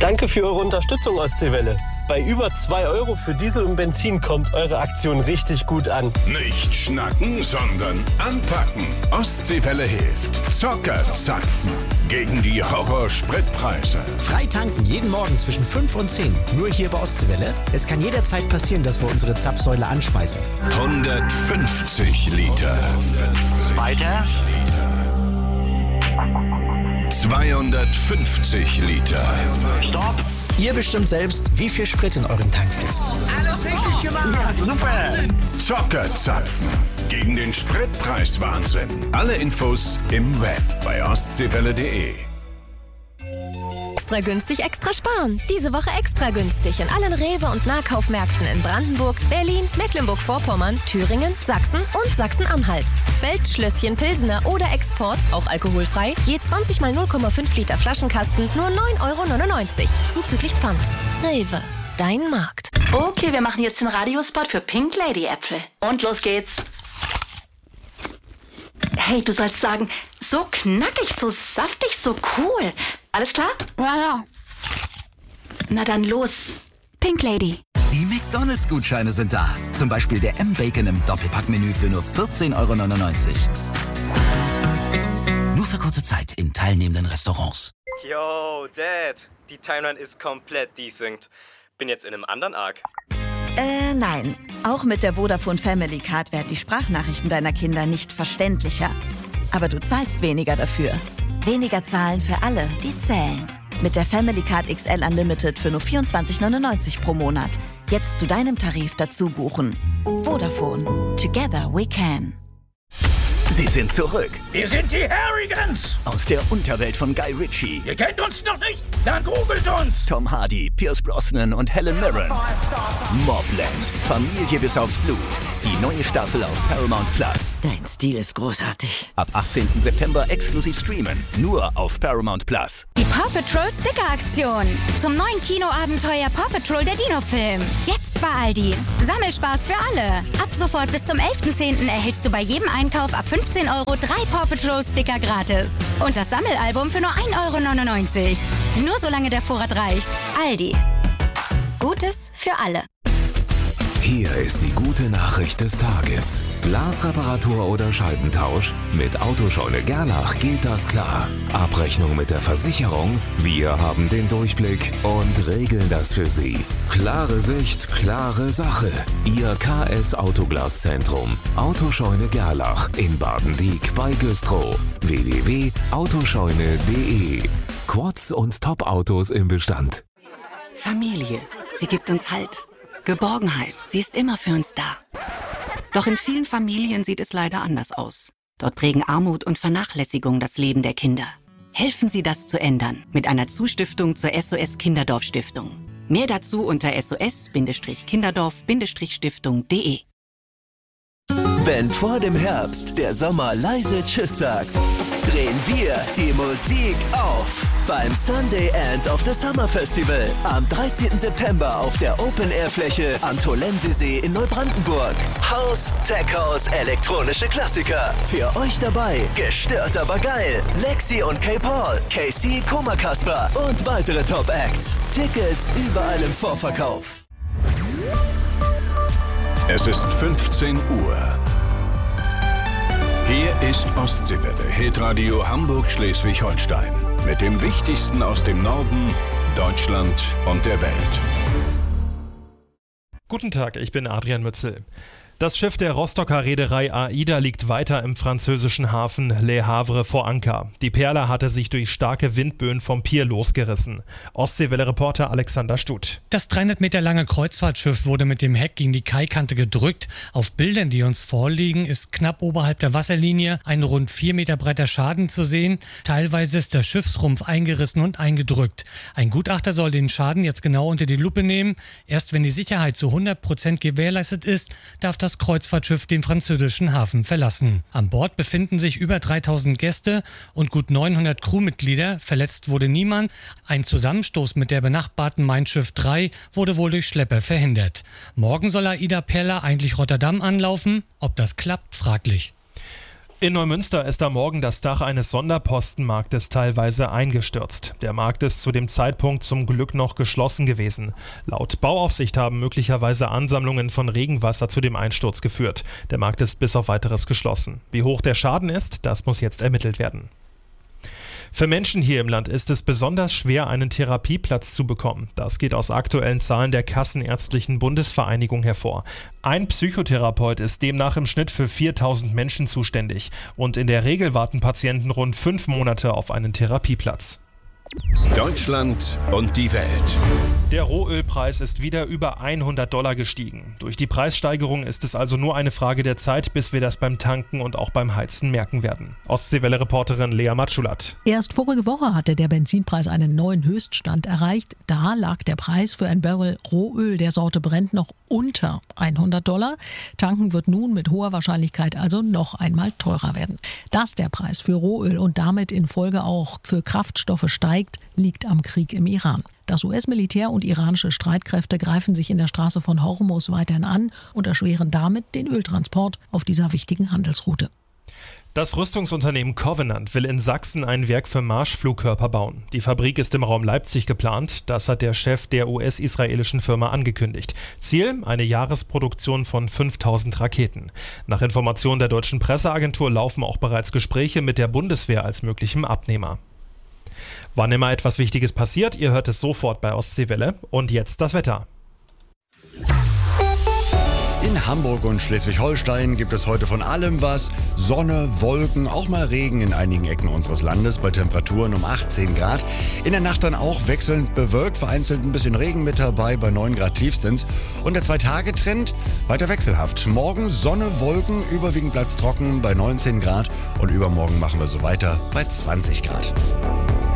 Danke für eure Unterstützung, Ostseewelle. Bei über 2 Euro für Diesel und Benzin kommt eure Aktion richtig gut an. Nicht schnacken, sondern anpacken. Ostseewelle hilft. Zocker zapfen. Gegen die Horror-Spritpreise. Frei tanken jeden Morgen zwischen 5 und 10. Nur hier bei Ostseewelle. Es kann jederzeit passieren, dass wir unsere Zapfsäule anschmeißen. 150 Liter. Weiter. 250 Liter. Stopp. Ihr bestimmt selbst, wie viel Sprit in eurem Tank fließt. Alles richtig gemacht. Ja, super. Zockerzapfen. Gegen den Spritpreiswahnsinn. Alle Infos im Web bei ostseewelle.de. Extra günstig, extra sparen. Diese Woche extra günstig in allen Rewe- und Nahkaufmärkten in Brandenburg, Berlin, Mecklenburg-Vorpommern, Thüringen, Sachsen und Sachsen-Anhalt. Feldschlösschen Pilsener oder Export, auch alkoholfrei, je 20 mal 0,5 Liter Flaschenkasten, nur 9,99 €, zuzüglich Pfand. Rewe, dein Markt. Okay, wir machen jetzt den Radiospot für Pink Lady Äpfel. Und los geht's. Hey, du sollst sagen, so knackig, so saftig, so cool. Alles klar? Ja. Na dann los. Pink Lady. Die McDonalds-Gutscheine sind da. Zum Beispiel der M-Bacon im Doppelpackmenü für nur 14,99 €. Nur für kurze Zeit in teilnehmenden Restaurants. Yo, Dad. Die Timeline ist komplett desynced. Bin jetzt in einem anderen Arc. Nein. Auch mit der Vodafone Family Card werden die Sprachnachrichten deiner Kinder nicht verständlicher. Aber du zahlst weniger dafür. Weniger zahlen für alle, die zählen. Mit der Family Card XL Unlimited für nur 24,99 € pro Monat. Jetzt zu deinem Tarif dazu buchen. Vodafone. Together we can. Sie sind zurück. Wir sind die Harrigans. Aus der Unterwelt von Guy Ritchie. Ihr kennt uns noch nicht? Dann googelt uns. Tom Hardy, Pierce Brosnan und Helen Mirren. Mobland. Familie bis aufs Blut. Die neue Staffel auf Paramount Plus. Dein Stil ist großartig. Ab 18. September exklusiv streamen. Nur auf Paramount Plus. Die Paw Patrol Sticker-Aktion. Zum neuen Kinoabenteuer Paw Patrol der Dino-Film. Jetzt bei Aldi. Sammelspaß für alle. Ab sofort bis zum 11.10. erhältst du bei jedem Einkauf ab 15 € 3 Paw Patrol Sticker gratis. Und das Sammelalbum für nur 1,99 €. Nur solange der Vorrat reicht. Aldi. Gutes für alle. Hier ist die gute Nachricht des Tages. Glasreparatur oder Scheibentausch? Mit Autoscheune Gerlach geht das klar. Abrechnung mit der Versicherung? Wir haben den Durchblick und regeln das für Sie. Klare Sicht, klare Sache. Ihr KS Autoglaszentrum. Autoscheune Gerlach in Baden-Dieck bei Güstrow. www.autoscheune.de. Quads und Top-Autos im Bestand. Familie. Sie gibt uns Halt. Geborgenheit. Sie ist immer für uns da. Doch in vielen Familien sieht es leider anders aus. Dort prägen Armut und Vernachlässigung das Leben der Kinder. Helfen Sie, das zu ändern mit einer Zustiftung zur SOS Kinderdorf Stiftung. Mehr dazu unter sos-kinderdorf-stiftung.de. Wenn vor dem Herbst der Sommer leise Tschüss sagt, drehen wir die Musik auf. Beim Sunday End of the Summer Festival am 13. September auf der Open-Air-Fläche am Tolensesee in Neubrandenburg. House, Tech House, elektronische Klassiker. Für euch dabei, gestört aber geil. Lexi und K-Paul, KC, Koma Kasper und weitere Top-Acts. Tickets überall im Vorverkauf. Es ist 15 Uhr. Hier ist Ostseewelle, Hitradio Hamburg-Schleswig-Holstein. Mit dem Wichtigsten aus dem Norden, Deutschland und der Welt. Guten Tag, ich bin Adrian Mützel. Das Schiff der Rostocker Reederei AIDA liegt weiter im französischen Hafen Le Havre vor Anker. Die Perla hatte sich durch starke Windböen vom Pier losgerissen. Ostseewelle-Reporter Alexander Stuth. Das 300 Meter lange Kreuzfahrtschiff wurde mit dem Heck gegen die Kaikante gedrückt. Auf Bildern, die uns vorliegen, ist knapp oberhalb der Wasserlinie ein rund 4 Meter breiter Schaden zu sehen. Teilweise ist der Schiffsrumpf eingerissen und eingedrückt. Ein Gutachter soll den Schaden jetzt genau unter die Lupe nehmen. Erst wenn die Sicherheit zu 100% gewährleistet ist, darf das Kreuzfahrtschiff den französischen Hafen verlassen. An Bord befinden sich über 3000 Gäste und gut 900 Crewmitglieder. Verletzt wurde niemand. Ein Zusammenstoß mit der benachbarten Mein Schiff 3 wurde wohl durch Schlepper verhindert. Morgen soll AIDA Perla eigentlich Rotterdam anlaufen. Ob das klappt, fraglich. In Neumünster ist am Morgen das Dach eines Sonderpostenmarktes teilweise eingestürzt. Der Markt ist zu dem Zeitpunkt zum Glück noch geschlossen gewesen. Laut Bauaufsicht haben möglicherweise Ansammlungen von Regenwasser zu dem Einsturz geführt. Der Markt ist bis auf Weiteres geschlossen. Wie hoch der Schaden ist, das muss jetzt ermittelt werden. Für Menschen hier im Land ist es besonders schwer, einen Therapieplatz zu bekommen. Das geht aus aktuellen Zahlen der Kassenärztlichen Bundesvereinigung hervor. Ein Psychotherapeut ist demnach im Schnitt für 4.000 Menschen zuständig. Und in der Regel warten Patienten rund 5 Monate auf einen Therapieplatz. Deutschland und die Welt. Der Rohölpreis ist wieder über $100 gestiegen. Durch die Preissteigerung ist es also nur eine Frage der Zeit, bis wir das beim Tanken und auch beim Heizen merken werden. Ostseewelle-Reporterin Lea Matschulat. Erst vorige Woche hatte der Benzinpreis einen neuen Höchststand erreicht. Da lag der Preis für ein Barrel Rohöl der Sorte Brent noch unter $100. Tanken wird nun mit hoher Wahrscheinlichkeit also noch einmal teurer werden. Dass der Preis für Rohöl und damit in Folge auch für Kraftstoffe steigt, liegt am Krieg im Iran. Das US-Militär und iranische Streitkräfte greifen sich in der Straße von Hormuz weiterhin an und erschweren damit den Öltransport auf dieser wichtigen Handelsroute. Das Rüstungsunternehmen Covenant will in Sachsen ein Werk für Marschflugkörper bauen. Die Fabrik ist im Raum Leipzig geplant. Das hat der Chef der US-israelischen Firma angekündigt. Ziel: eine Jahresproduktion von 5.000 Raketen. Nach Informationen der deutschen Presseagentur laufen auch bereits Gespräche mit der Bundeswehr als möglichem Abnehmer. Wann immer etwas Wichtiges passiert, ihr hört es sofort bei Ostseewelle. Und jetzt das Wetter. In Hamburg und Schleswig-Holstein gibt es heute von allem was. Sonne, Wolken, auch mal Regen in einigen Ecken unseres Landes bei Temperaturen um 18 Grad. In der Nacht dann auch wechselnd bewölkt, vereinzelt ein bisschen Regen mit dabei bei 9 Grad tiefstens. Und der 2-Tage-Trend weiter wechselhaft. Morgen Sonne, Wolken, überwiegend bleibt es trocken bei 19 Grad. Und übermorgen machen wir so weiter bei 20 Grad.